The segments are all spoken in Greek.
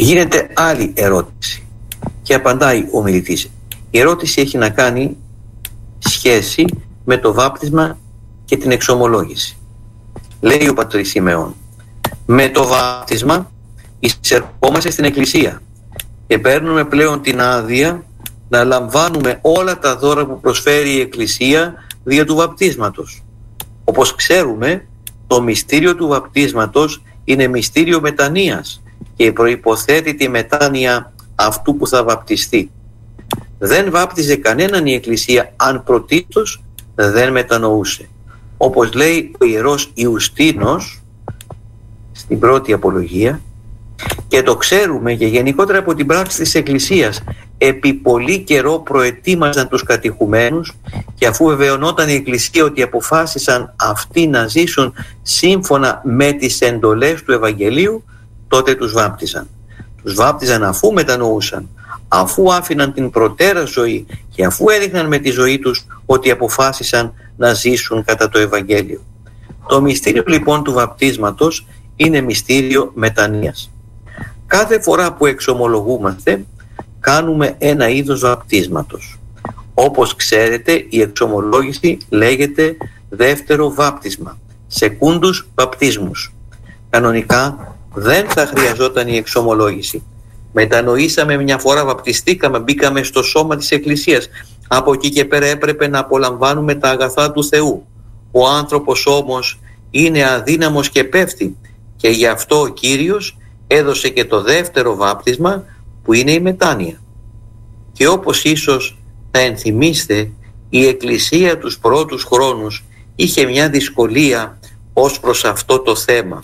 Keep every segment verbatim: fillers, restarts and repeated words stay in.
Γίνεται άλλη ερώτηση και απαντάει ο μιλητής. Η ερώτηση έχει να κάνει σχέση με το βάπτισμα και την εξομολόγηση. Λέει ο πατήρ Σιμεών, με το βάπτισμα εισερχόμαστε στην Εκκλησία και παίρνουμε πλέον την άδεια να λαμβάνουμε όλα τα δώρα που προσφέρει η Εκκλησία δια του βαπτίσματος. Όπως ξέρουμε, το μυστήριο του βαπτίσματος είναι μυστήριο μετανοίας και προϋποθέτει τη μετάνοια αυτού που θα βαπτιστεί. Δεν βάπτιζε κανέναν η Εκκλησία αν πρωτίστως δεν μετανοούσε. Όπως λέει ο Ιερός Ιουστίνος στην πρώτη απολογία, και το ξέρουμε και γενικότερα από την πράξη της Εκκλησίας, επί πολύ καιρό προετοίμαζαν τους κατηχουμένους και αφού βεβαιωνόταν η Εκκλησία ότι αποφάσισαν αυτοί να ζήσουν σύμφωνα με τις εντολές του Ευαγγελίου, τότε τους βάπτιζαν. Τους βάπτιζαν αφού μετανοούσαν, αφού άφηναν την προτέρα ζωή και αφού έδειχναν με τη ζωή τους ότι αποφάσισαν να ζήσουν κατά το Ευαγγέλιο. Το μυστήριο λοιπόν του βαπτίσματος είναι μυστήριο μετανοίας. Κάθε φορά που εξομολογούμαστε κάνουμε ένα είδος βαπτίσματος. Όπως ξέρετε, η εξομολόγηση λέγεται δεύτερο βάπτισμα, σεκούντους βαπτίσμους. Κανονικά δεν θα χρειαζόταν η εξομολόγηση. Μετανοήσαμε μια φορά, βαπτιστήκαμε, μπήκαμε στο σώμα της Εκκλησίας. Από εκεί και πέρα έπρεπε να απολαμβάνουμε τα αγαθά του Θεού. Ο άνθρωπος όμως είναι αδύναμος και πέφτει και γι' αυτό ο Κύριος έδωσε και το δεύτερο βάπτισμα που είναι η μετάνοια. Και όπως ίσως θα ενθυμίστε, η Εκκλησία τους πρώτους χρόνους είχε μια δυσκολία ως προς αυτό το θέμα.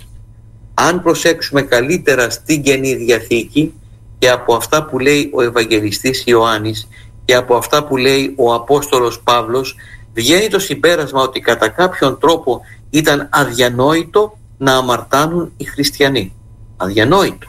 Αν προσέξουμε καλύτερα στην Καινή Διαθήκη και από αυτά που λέει ο Ευαγγελιστής Ιωάννης και από αυτά που λέει ο Απόστολος Παύλος, βγαίνει το συμπέρασμα ότι κατά κάποιον τρόπο ήταν αδιανόητο να αμαρτάνουν οι χριστιανοί. Αδιανόητο.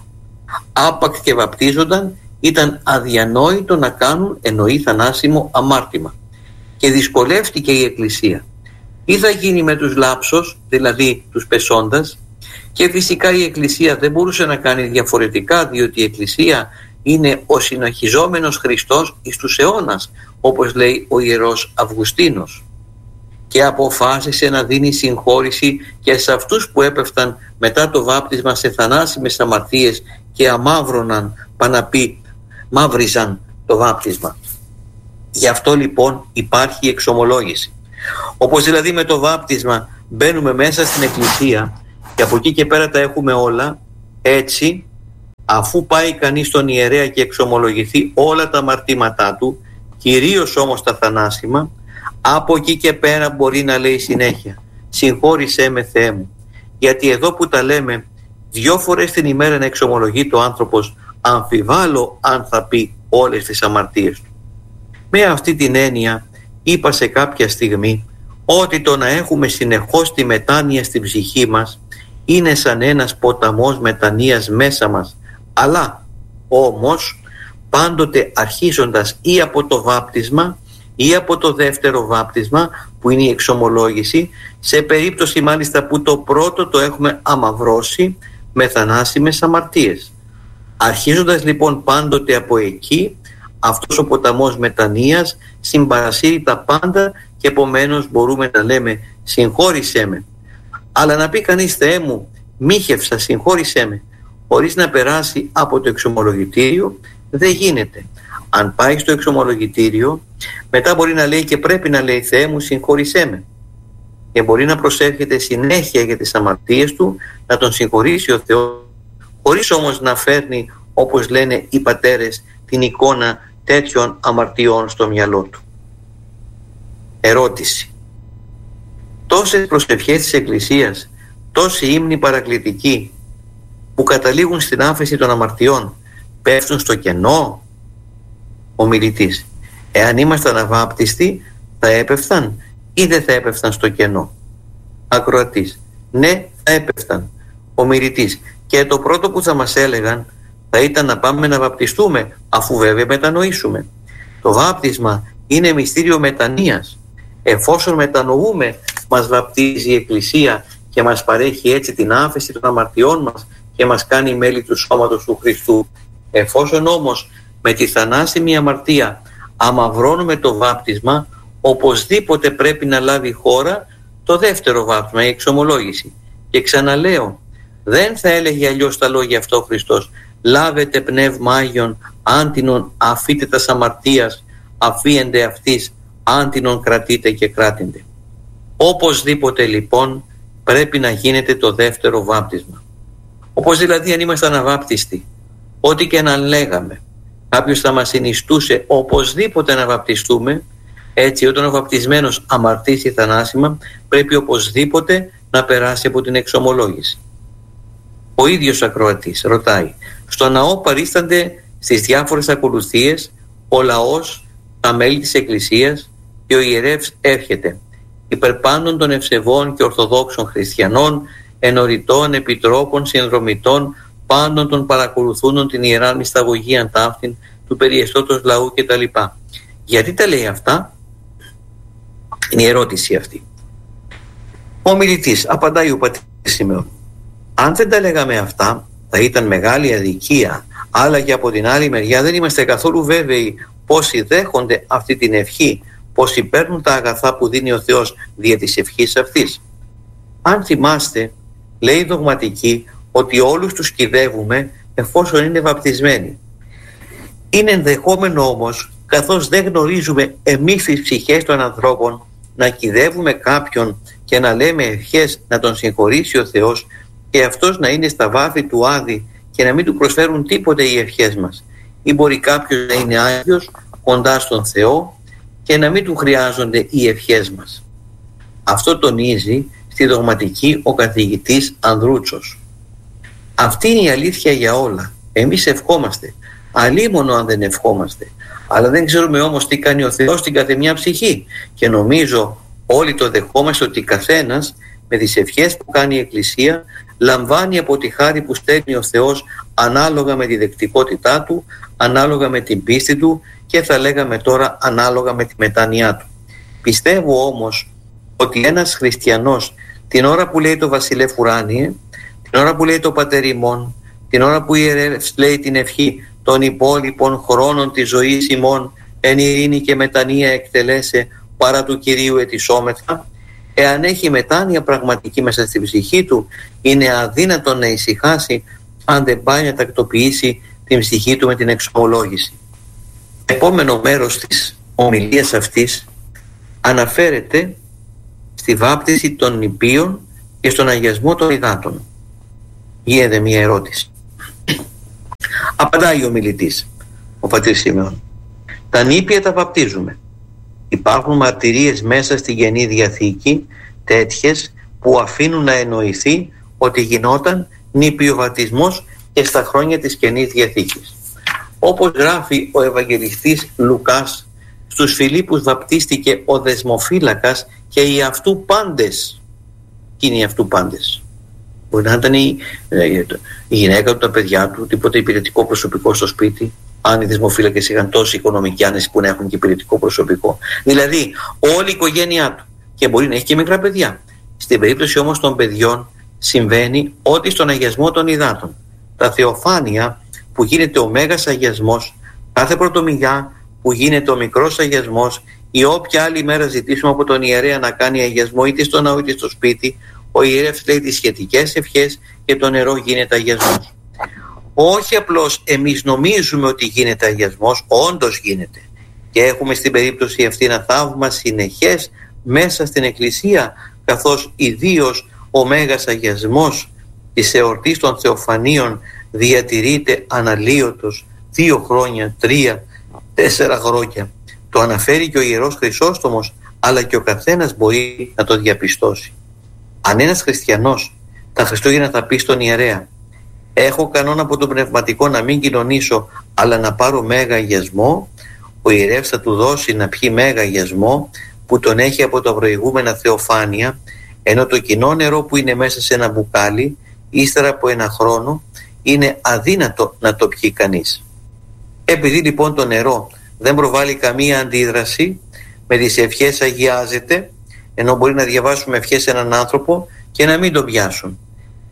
Άπαξ και βαπτίζονταν, ήταν αδιανόητο να κάνουν εννοεί θανάσιμο αμάρτημα. Και δυσκολεύτηκε η Εκκλησία. Τι θα γίνει με τους λάψος, δηλαδή τους πεσόντας, και φυσικά η Εκκλησία δεν μπορούσε να κάνει διαφορετικά, διότι η Εκκλησία είναι ο συναχιζόμενος Χριστός εις τους αιώνας, όπως λέει ο Ιερός Αυγουστίνος. Και αποφάσισε να δίνει συγχώρηση και σε αυτούς που έπεφταν μετά το βάπτισμα σε θανάσιμες αμαρτίες και αμαύρωναν, παναπεί, μαύριζαν το βάπτισμα. Γι' αυτό λοιπόν υπάρχει η εξομολόγηση. Όπως δηλαδή με το βάπτισμα μπαίνουμε μέσα στην Εκκλησία και από εκεί και πέρα τα έχουμε όλα, έτσι αφού πάει κανείς στον ιερέα και εξομολογηθεί όλα τα αμαρτήματά του, κυρίως όμως τα θανάσιμα, από εκεί και πέρα μπορεί να λέει συνέχεια «Συγχώρησέ με, Θεέ μου». Γιατί εδώ που τα λέμε δυο φορές την ημέρα να εξομολογεί ο άνθρωπος, αμφιβάλλω αν θα πει όλες τις αμαρτίες του. Με αυτή την έννοια είπα σε κάποια στιγμή ότι το να έχουμε συνεχώς τη μετάνοια στην ψυχή μας είναι σαν ένας ποταμός μετανοίας μέσα μας, αλλά όμως πάντοτε αρχίζοντας ή από το βάπτισμα ή από το δεύτερο βάπτισμα που είναι η εξομολόγηση, σε περίπτωση μάλιστα που το πρώτο το έχουμε αμαυρώσει με θανάσιμες αμαρτίες. Αρχίζοντας λοιπόν πάντοτε από εκεί, αυτός ο ποταμός μετανοίας συμπαρασύρει τα πάντα και επομένως μπορούμε να λέμε «Συγχώρησέ με». Αλλά να πει κανείς «Θεέ μου, μοίχευσα, συγχώρησέ με», χωρίς να περάσει από το εξομολογητήριο, δεν γίνεται. Αν πάει στο εξομολογητήριο, μετά μπορεί να λέει και πρέπει να λέει «Θεέ μου, συγχώρησέ με». Και μπορεί να προσεύχεται συνέχεια για τις αμαρτίες του, να τον συγχωρήσει ο Θεός, χωρίς όμως να φέρνει, όπως λένε οι πατέρες, την εικόνα τέτοιων αμαρτιών στο μυαλό του. Ερώτηση. Τόσες προσευχές της Εκκλησίας, τόσοι ύμνοι παρακλητικοί που καταλήγουν στην άφεση των αμαρτιών, πέφτουν στο κενό? Ο μιλητής. Εάν ήμασταν αβάπτιστοι, θα έπεφταν ή δεν θα έπεφταν στο κενό? Ακροατής. Ναι, θα έπεφταν. Ο μιλητής. Και το πρώτο που θα μας έλεγαν θα ήταν να πάμε να βαπτιστούμε, αφού βέβαια μετανοήσουμε. Το βάπτισμα είναι μυστήριο μετανοίας. Εφόσον μετανοούμε, μας βαπτίζει η Εκκλησία και μας παρέχει έτσι την άφεση των αμαρτιών μας και μας κάνει μέλη του σώματος του Χριστού. Εφόσον όμως με τη θανάσιμη αμαρτία αμαυρώνουμε το βάπτισμα, οπωσδήποτε πρέπει να λάβει χώρα το δεύτερο βάπτισμα, η εξομολόγηση. Και ξαναλέω, δεν θα έλεγε αλλιώς τα λόγια αυτό ο Χριστός: «Λάβετε πνεύμα Άγιον, άντινον αφείτε τας αμαρτίας, αφίεντε αυτής, άντινον κρατείτε και κράτηντε». Οπωσδήποτε λοιπόν πρέπει να γίνεται το δεύτερο βάπτισμα. Όπως δηλαδή αν ήμασταν αβάπτιστοι, ό,τι και να λέγαμε, κάποιος θα μας συνιστούσε οπωσδήποτε να βαπτιστούμε, έτσι όταν ο βαπτισμένος αμαρτήσει θανάσιμα, πρέπει οπωσδήποτε να περάσει από την εξομολόγηση. Ο ίδιος ακροατής ρωτάει: στο ναό παρίστανται στις διάφορες ακολουθίες ο λαός, τα μέλη της Εκκλησίας, και ο ιερεύς έρχεται υπερπάντων των ευσεβών και ορθοδόξων χριστιανών, ενοριτών, επιτρόπων, συνδρομητών, πάντων των παρακολουθούντων την ιεράν μυσταγωγίαν ταύτην του περιεστώτος λαού κτλ. Γιατί τα λέει αυτά? Είναι η ερώτηση αυτή. Ο μιλητής απαντάει ο πατήρ Σιμεών: αν δεν τα λέγαμε αυτά, θα ήταν μεγάλη αδικία, αλλά και από την άλλη μεριά δεν είμαστε καθόλου βέβαιοι πόσοι δέχονται αυτή την ευχή, πόσοι παίρνουν τα αγαθά που δίνει ο Θεός δια της ευχής αυτής. Αν θυμάστε, λέει η δογματική ότι όλους τους κυδεύουμε εφόσον είναι βαπτισμένοι. Είναι ενδεχόμενο όμως, καθώς δεν γνωρίζουμε εμείς τις ψυχές των ανθρώπων, να κυδεύουμε κάποιον και να λέμε ευχές να τον συγχωρήσει ο Θεός και αυτός να είναι στα βάθη του άδη και να μην του προσφέρουν τίποτε οι ευχές μας. Ή μπορεί κάποιος να είναι Άγιος κοντά στον Θεό και να μην του χρειάζονται οι ευχές μας. Αυτό τονίζει στη δογματική ο καθηγητής Ανδρούτσος. Αυτή είναι η αλήθεια για όλα. Εμείς ευχόμαστε, αλίμονο αν δεν ευχόμαστε. Αλλά δεν ξέρουμε όμως τι κάνει ο Θεός στην καθεμιά ψυχή. Και νομίζω όλοι το δεχόμαστε ότι καθένας με τις ευχές που κάνει η Εκκλησία λαμβάνει από τη χάρη που στέλνει ο Θεός ανάλογα με τη δεκτικότητά του, ανάλογα με την πίστη του και θα λέγαμε τώρα ανάλογα με τη μετάνοιά του. Πιστεύω όμως ότι ένας χριστιανός την ώρα που λέει το Βασιλεύ Ουράνιε, την ώρα που λέει το Πατέρ ημών, την ώρα που ιερεύς λέει την ευχή των υπόλοιπων χρόνων της ζωής ημών εν ειρήνη και μετανία εκτελέσε παρά του Κυρίου ετισόμεθα, εάν έχει μετάνοια πραγματική μέσα στην ψυχή του, είναι αδύνατο να ησυχάσει αν δεν πάει να τακτοποιήσει την ψυχή του με την εξομολόγηση. Επόμενο μέρος της ομιλίας αυτής αναφέρεται στη βάπτιση των νηπίων και στον αγιασμό των υδάτων. Γίνεται μια ερώτηση. Απαντάει ο μιλητής, ο πατήρ Σιμεών: τα νήπια τα βαπτίζουμε. Υπάρχουν μαρτυρίες μέσα στη Καινή Διαθήκη τέτοιες που αφήνουν να εννοηθεί ότι γινόταν νηπιοβαπτισμός και στα χρόνια της Καινής Διαθήκης. Όπως γράφει ο Ευαγγελιστής Λουκάς, στους Φιλίππους βαπτίστηκε ο δεσμοφύλακας και οι αυτού πάντες. Τι είναι οι αυτού πάντες? Μπορεί να ήταν η, η γυναίκα του, τα παιδιά του, τίποτε υπηρετικό προσωπικό στο σπίτι. Αν οι δεσμοφύλακες είχαν τόση οικονομική άνεση που να έχουν και υπηρετικό προσωπικό. Δηλαδή όλη η οικογένειά του, και μπορεί να έχει και μικρά παιδιά. Στην περίπτωση όμως των παιδιών συμβαίνει ότι στον αγιασμό των υδάτων, τα θεοφάνεια που γίνεται ο μέγας αγιασμός, κάθε πρωτομυγιά που γίνεται ο μικρός αγιασμός ή όποια άλλη μέρα ζητήσουμε από τον ιερέα να κάνει αγιασμό είτε στο ναό είτε στο σπίτι, ο ιερεύς λέει τις σχετικές ευχές και το νερό γίνεται αγιασμός. Όχι απλώς εμείς νομίζουμε ότι γίνεται αγιασμός, όντως γίνεται. Και έχουμε στην περίπτωση αυτή ένα θαύμα συνεχές μέσα στην Εκκλησία, καθώς ιδίως ο μέγας αγιασμός της εορτής των Θεοφανίων διατηρείται αναλύωτος δύο χρόνια, τρία, τέσσερα χρόνια. Το αναφέρει και ο Ιερός Χρυσόστομος, αλλά και ο καθένας μπορεί να το διαπιστώσει. Αν ένας χριστιανός τα Χριστούγεννα θα πει στον ιερέα: έχω κανόνα από τον πνευματικό να μην κοινωνήσω, αλλά να πάρω μέγα αγιασμό, ο ιερεύς θα του δώσει να πιει μέγα αγιασμό που τον έχει από τα προηγούμενα θεοφάνεια, ενώ το κοινό νερό που είναι μέσα σε ένα μπουκάλι, ύστερα από ένα χρόνο, είναι αδύνατο να το πιει κανείς. Επειδή λοιπόν το νερό δεν προβάλλει καμία αντίδραση, με τις ευχές αγιάζεται, ενώ μπορεί να διαβάσουμε ευχές σε έναν άνθρωπο και να μην τον πιάσουν.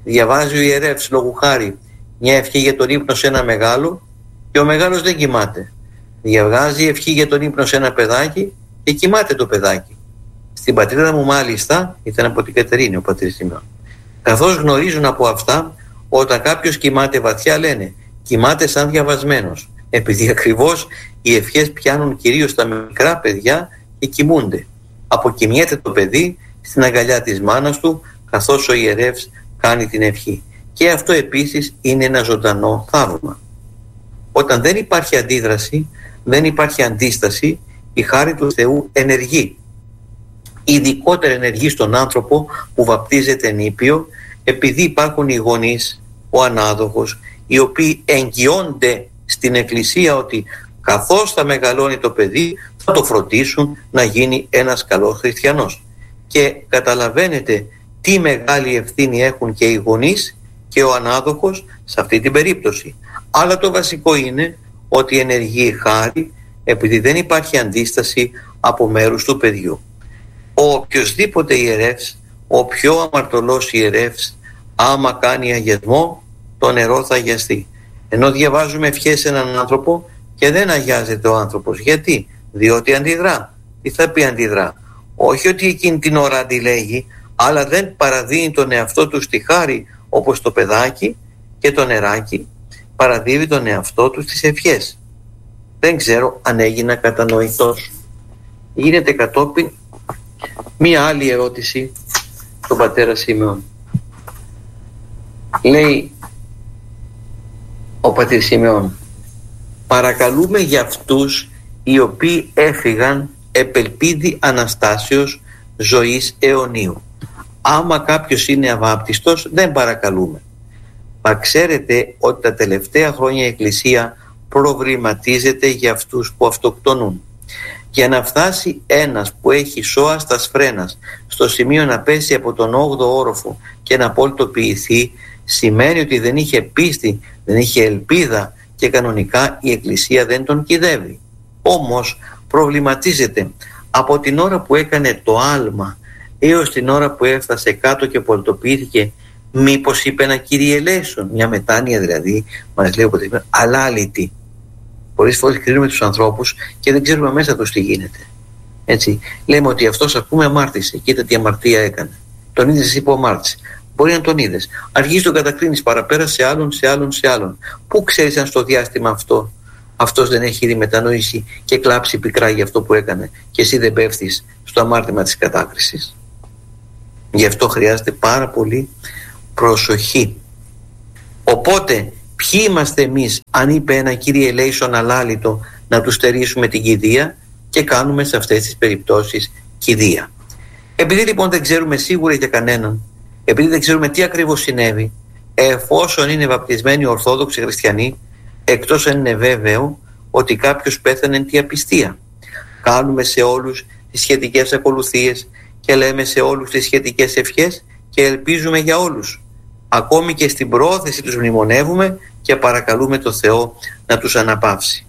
διαβάζει ο ιερεύς λόγου χάρη μια ευχή για τον ύπνο σε ένα μεγάλο και ο μεγάλος δεν κοιμάται. Διαβάζει ευχή για τον ύπνο σε ένα παιδάκι και κοιμάται το παιδάκι. Στην πατρίδα μου μάλιστα, ήταν από την Κατερίνη ο πατήρ Σιμεών, καθώς γνωρίζουν από αυτά, όταν κάποιος κοιμάται βαθιά λένε κοιμάται σαν διαβασμένος, επειδή ακριβώς οι ευχές πιάνουν κυρίως τα μικρά παιδιά και κοιμούνται. Αποκοιμιέται το παιδί στην αγκαλιά της μάνας του καθώς ο ιερεύς κάνει την ευχή. Και αυτό επίσης είναι ένα ζωντανό θαύμα. Όταν δεν υπάρχει αντίδραση, δεν υπάρχει αντίσταση, η χάρη του Θεού ενεργεί. Ειδικότερα ενεργεί στον άνθρωπο που βαπτίζεται νήπιο, επειδή υπάρχουν οι γονείς, ο ανάδοχος, οι οποίοι εγγυώνται στην Εκκλησία ότι καθώς θα μεγαλώνει το παιδί θα το φροντίσουν να γίνει ένας καλός χριστιανός. Και καταλαβαίνετε τι μεγάλη ευθύνη έχουν και οι γονείς και ο ανάδοχος σε αυτή την περίπτωση. Αλλά το βασικό είναι ότι ενεργεί η χάρη επειδή δεν υπάρχει αντίσταση από μέρους του παιδιού. Ο οποιοσδήποτε ιερεύς, ο πιο αμαρτωλός ιερεύς, άμα κάνει αγιασμό, το νερό θα αγιαστεί. Ενώ διαβάζουμε ευχές σε έναν άνθρωπο και δεν αγιάζεται ο άνθρωπος. Γιατί? Διότι αντιδρά. Τι θα πει αντιδρά? Όχι ότι εκείνη την ώρα αντιλέγει, αλλά δεν παραδίνει τον εαυτό του στη χάρη, όπως το παιδάκι και το νεράκι παραδίδει τον εαυτό του στις ευχές. Δεν ξέρω αν έγινα κατανοητός. Γίνεται κατόπιν μία άλλη ερώτηση στον πατέρα Σιμεών. Λέει ο πατήρ Σιμεών, παρακαλούμε για αυτούς οι οποίοι έφυγαν επελπίδη Αναστάσεως ζωής αιωνίου. Άμα κάποιος είναι αβάπτιστος δεν παρακαλούμε. Μα ξέρετε ότι τα τελευταία χρόνια η Εκκλησία προβληματίζεται για αυτούς που αυτοκτονούν. Για να φτάσει ένας που έχει σώα στα σφρένας στο σημείο να πέσει από τον όγδοο όροφο και να πολιτοποιηθεί, σημαίνει ότι δεν είχε πίστη, δεν είχε ελπίδα και κανονικά η Εκκλησία δεν τον κυδεύει. Όμως προβληματίζεται από την ώρα που έκανε το άλμα έως την ώρα που έφτασε κάτω και πολιτοποιήθηκε, μήπως είπε ένα Κύριε ελέησον, μια μετάνοια δηλαδή, μας λέει ο πατήρ, αλάλητη. Πολλές φορές κρίνουμε τους ανθρώπους και δεν ξέρουμε μέσα τους τι γίνεται. Έτσι, λέμε ότι αυτός, ας πούμε, αμάρτησε, κοίτα τι αμαρτία έκανε. Τον είδες εσύ που αμάρτησε. Μπορεί να τον είδες. Αρχίζεις τον κατακρίνεις παραπέρα σε άλλον, σε άλλον, σε άλλον. Πού ξέρεις αν στο διάστημα αυτό αυτός δεν έχει ήδη μετανοήσει και κλάψει πικρά για αυτό που έκανε και εσύ δεν πέφτεις στο αμάρτημα της κατάκρισης? Γι' αυτό χρειάζεται πάρα πολύ προσοχή. Οπότε, ποιοι είμαστε εμείς, αν είπε ένα Κύριε ελέησον αλάλητο, να του στερήσουμε την κηδεία και κάνουμε σε αυτές τις περιπτώσεις κηδεία? Επειδή λοιπόν δεν ξέρουμε σίγουρα για κανέναν, επειδή δεν ξέρουμε τι ακριβώς συνέβη, εφόσον είναι βαπτισμένοι ορθόδοξοι χριστιανοί, εκτός αν είναι βέβαιο ότι κάποιος πέθανε εν τη απιστία, κάνουμε σε όλους τις σχετικές ακολουθίες και λέμε σε όλους τις σχετικές ευχές και ελπίζουμε για όλους. Ακόμη και στην πρόθεση τους μνημονεύουμε και παρακαλούμε το Θεό να τους αναπαύσει.